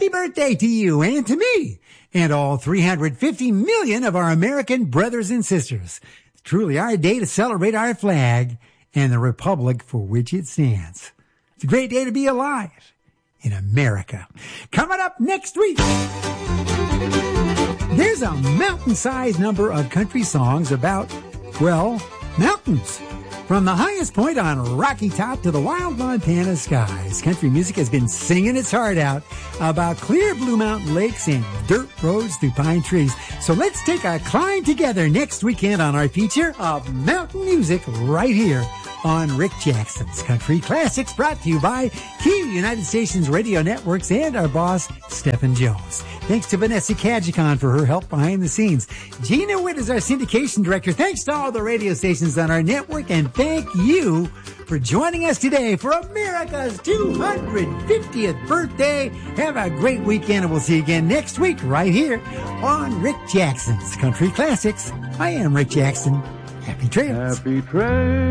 Happy birthday to you and to me and all 350 million of our American brothers and sisters. It's truly our day to celebrate our flag and the republic for which it stands. It's a great day to be alive in America. Coming up next week, there's a mountain-sized number of country songs about, well, mountains. From the highest point on Rocky Top to the wild Montana skies, country music has been singing its heart out about clear blue mountain lakes and dirt roads through pine trees. So let's take a climb together next weekend on our feature of mountain music right here on Rick Jackson's Country Classics, brought to you by Key United Stations Radio Networks and our boss, Stephen Jones. Thanks to Vanessa Kajikon for her help behind the scenes. Gina Witt is our syndication director. Thanks to all the radio stations on our network, and thank you for joining us today for America's 250th birthday. Have a great weekend, and we'll see you again next week right here on Rick Jackson's Country Classics. I am Rick Jackson. Happy trails. Happy trails.